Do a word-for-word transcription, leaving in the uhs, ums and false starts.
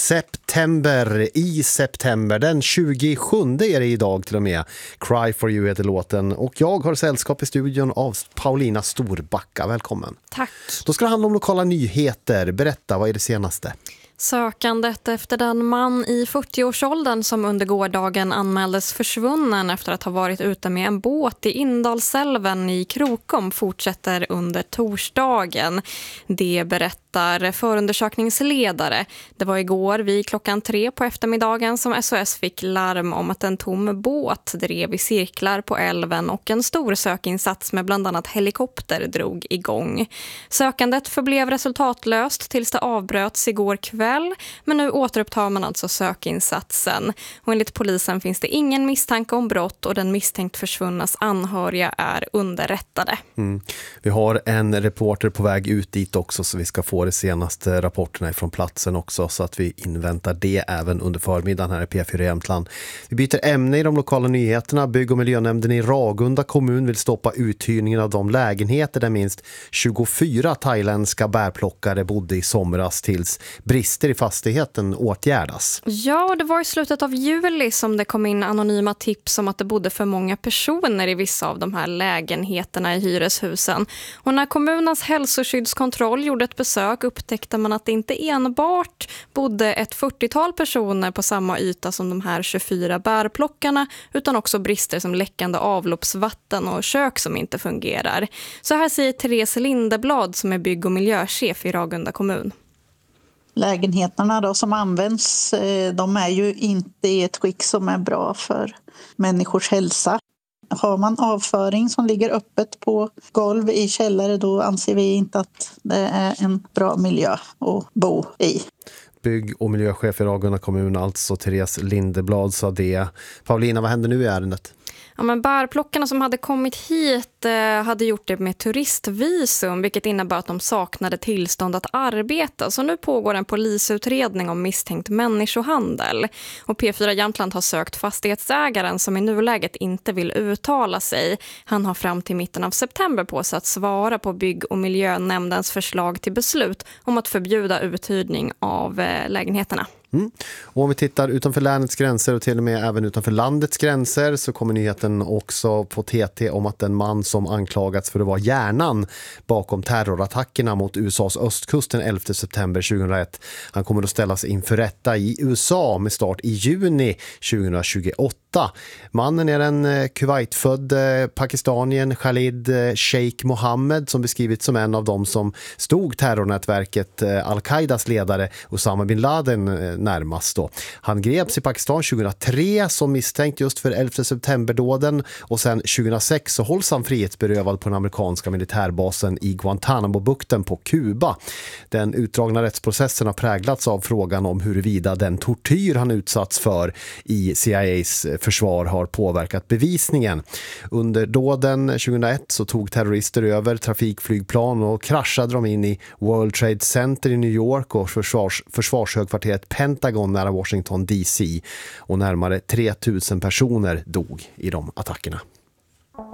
September i september. Den tjugosjunde är det idag till och med. Cry for you heter låten. Och jag har sällskap i studion av Paulina Storbacka. Välkommen. Tack. Då ska det handla om lokala nyheter. Berätta, vad är det senaste? Sökandet efter den man i fyrtioårsåldern som under gårdagen anmäldes försvunnen efter att ha varit ute med en båt i Indalsälven i Krokom fortsätter under torsdagen. Det berättar förundersökningsledare. Det var igår vid klockan tre på eftermiddagen som S O S fick larm om att en tom båt drev i cirklar på älven och en stor sökinsats med bland annat helikopter drog igång. Sökandet förblev resultatlöst tills det avbröts igår kväll. Men nu återupptar man alltså sökinsatsen. Och enligt polisen finns det ingen misstanke om brott och den misstänkt försvunnas anhöriga är underrättade. Mm. Vi har en reporter på väg ut dit också, så vi ska få de senaste rapporterna från platsen också, så att vi inväntar det även under förmiddagen här i P fyra Jämtland. Vi byter ämne i de lokala nyheterna. Bygg- och miljönämnden i Ragunda kommun vill stoppa uthyrningen av de lägenheter där minst tjugofyra thailändska bärplockare bodde i somras tills brist i fastigheten åtgärdas. Ja, det var i slutet av juli som det kom in anonyma tips om att det bodde för många personer i vissa av de här lägenheterna i hyreshusen. Och när kommunens hälsoskyddskontroll gjorde ett besök upptäckte man att det inte enbart bodde ett fyrtiotal personer på samma yta som de här tjugofyra bärplockarna, utan också brister som läckande avloppsvatten och kök som inte fungerar. Så här säger Therese Lindeblad som är bygg- och miljöchef i Ragunda kommun. Lägenheterna då som används, de är ju inte i ett skick som är bra för människors hälsa. Har man avföring som ligger öppet på golv i källare, då anser vi inte att det är en bra miljö att bo i. Bygg- och miljöchef i Ragunda kommun, alltså Therese Lindeblad, sa det. Paulina, vad händer nu i ärendet? Ja, men bärplockarna som hade kommit hit eh, hade gjort det med turistvisum, vilket innebär att de saknade tillstånd att arbeta. Så nu pågår en polisutredning om misstänkt människohandel. Och P fyra Jämtland har sökt fastighetsägaren som i nuläget inte vill uttala sig. Han har fram till mitten av september på sig att svara på bygg- och miljönämndens förslag till beslut om att förbjuda uthyrning av eh, lägenheterna. Mm. Och om vi tittar utanför länets gränser och till och med även utanför landets gränser, så kommer nyheten också på T T om att en man som anklagats för att vara hjärnan bakom terrorattackerna mot U S A:s östkust den elfte september tjugohundraett. Han kommer att ställas inför rätta i U S A med start i juni tjugohundratjugoåtta. Mannen är en Kuwaitfödd pakistanien Khalid Sheikh Mohammed som beskrivits som en av dem som stod terrornätverket Al-Qaidas ledare Osama bin Laden närmast då. Han greps i Pakistan tjugohundratre som misstänkt just för elfte september-dåden, och sen tjugohundrasex så hålls han frihetsberövad på den amerikanska militärbasen i Guantanamo-bukten på Kuba. Den utdragna rättsprocessen har präglats av frågan om huruvida den tortyr han utsatts för i C I A:s försvar har påverkat bevisningen. Under dåden tjugohundraett så tog terrorister över trafikflygplan och kraschade de in i World Trade Center i New York och försvars, försvarshögkvarteret Pentagon nära Washington D C, och närmare tre tusen personer dog i de attackerna.